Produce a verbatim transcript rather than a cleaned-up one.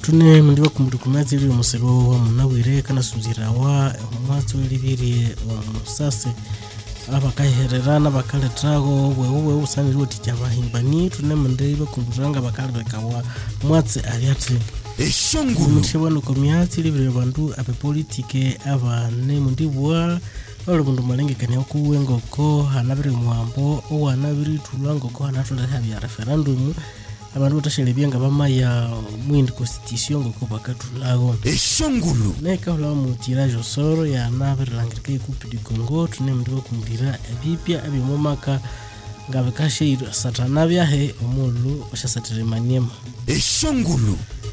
tune mundiwa kumutukumazi ili umuselo wa munawire kana suzira wa omwatsi welibiri omusase abakahererana bakale trago wewe usani roti cyabahimbani tune mundiwa kumuranga bakale bekawa mwatsi aliati eshongulu mushibano komyatsi libiri bantu abe politike abane mundiwa olo mundu malengekanya okuwengoko hanabiri mwambo owanabiri tulangoko hanatula habya referendum abantu batashelebye ngabamaya mwindi constitution ngoko bakatulago eshongulu neka hola mu tirage soro ya nabirangirika ikupi di Congo tune mundiwa kumurira ebipya abimomaka ngabekashe satana byahe omulu oshasatiremanyema eshongulu